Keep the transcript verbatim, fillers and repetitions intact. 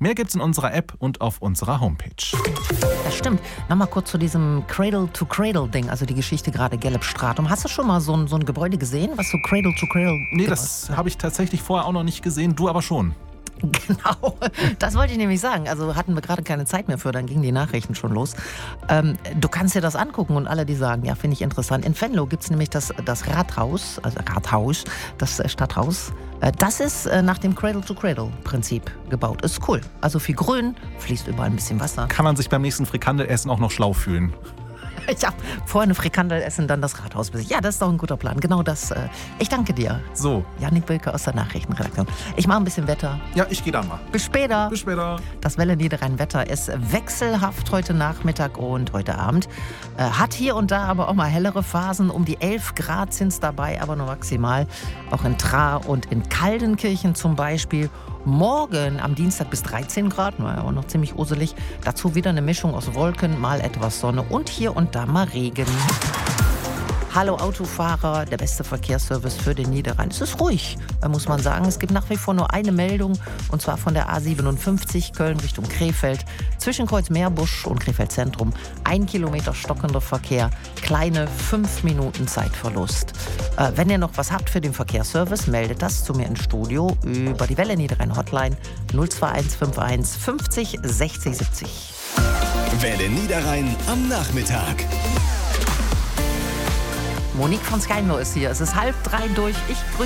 Mehr gibt's in unserer App und auf unserer Homepage. Das stimmt. Nochmal kurz zu diesem Cradle-to-Cradle-Ding, also die Geschichte gerade Gelbstratum. Hast du schon mal so ein, so ein Gebäude gesehen, was so Cradle-to-Cradle... Nee, das habe ich tatsächlich vorher auch noch nicht gesehen, du aber schon. Genau, das wollte ich nämlich sagen. Also hatten wir gerade keine Zeit mehr für, dann gingen die Nachrichten schon los. Ähm, du kannst dir das angucken und alle, die sagen, ja, finde ich interessant. In Venlo gibt es nämlich das, das Rathaus, also Rathaus, das Stadthaus. Äh, das ist äh, nach dem Cradle-to-Cradle-Prinzip gebaut. Ist cool. Also viel Grün, fließt überall ein bisschen Wasser. Kann man sich beim nächsten Frikandelessen auch noch schlau fühlen. Ja, vorher eine Frikandel essen, dann das Rathaus besichtigen. Ja, das ist doch ein guter Plan. Genau das. Äh, ich danke dir. So. Jannik Wilke aus der Nachrichtenredaktion. Ich mache ein bisschen Wetter. Ja, ich gehe dann mal. Bis später. Bis später. Das Welle Niederrhein-Wetter ist wechselhaft heute Nachmittag und heute Abend. Äh, hat hier und da aber auch mal hellere Phasen. Um die elf Grad sind es dabei, aber nur maximal. Auch in Traar und in Kaldenkirchen zum Beispiel. Morgen am Dienstag bis dreizehn Grad, war ja auch noch ziemlich uselig. Dazu wieder eine Mischung aus Wolken, mal etwas Sonne und hier und da mal Regen. Hallo Autofahrer, der beste Verkehrsservice für den Niederrhein. Es ist ruhig, muss man sagen. Es gibt nach wie vor nur eine Meldung, und zwar von der A siebenundfünfzig Köln Richtung Krefeld. Zwischen Kreuz-Meerbusch und Krefeld Zentrum. Ein Kilometer stockender Verkehr, kleine fünf Minuten Zeitverlust. Äh, wenn ihr noch was habt für den Verkehrsservice, meldet das zu mir ins Studio über die Welle Niederrhein Hotline null zwei eins fünf eins fünfzig sechzig siebzig. Welle Niederrhein am Nachmittag. Monique von Skyno ist hier. Es ist halb drei durch. Ich grüße